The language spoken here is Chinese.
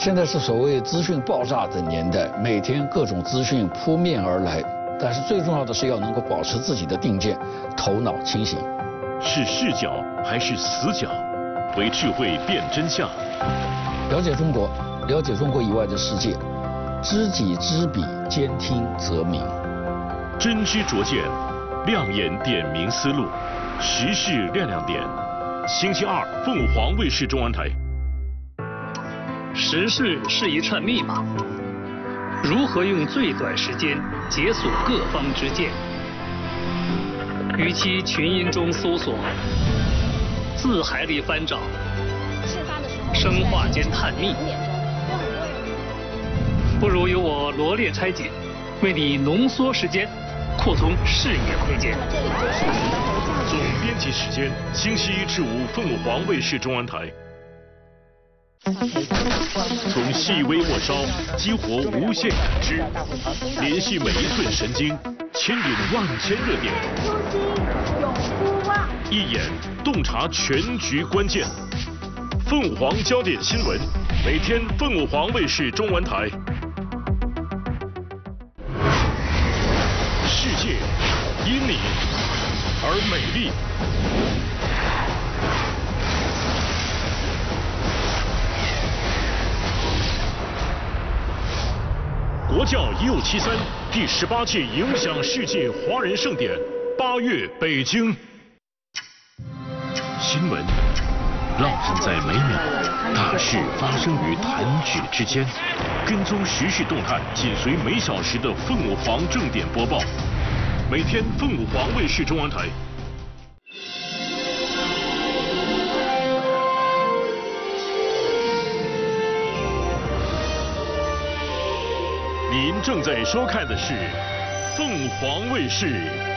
现在是所谓资讯爆炸的年代，每天各种资讯扑面而来，但是最重要的是要能够保持自己的定见，头脑清醒。 是视角还是死角？为智慧辨真相。 了解中国，了解中国以外的世界，知己知彼，兼听则明。 真知灼见，亮眼点明思路，时事亮亮点。星期二，凤凰卫视中文台。 时事是一串密码，如何用最短时间解锁各方之见？与其群音中搜索，字海里翻找，生化间探秘，不如由我罗列拆解，为你浓缩时间，扩充视野空间。 总编辑时间：星期一至五，凤凰卫视中文台。从细微末梢激活无限感知，联系每一寸神经，牵引万千热点。一眼洞察全局关键。凤凰焦点新闻，每天凤凰卫视中文台。世界因你而美丽。国教1573第18届影响世界华人盛典8月北京。新闻浪漫在每秒，大事发生于弹指之间。跟踪时事动态，紧随每小时的凤凰正点播报。每天凤凰卫视中文台。您正在收看的是凤凰卫视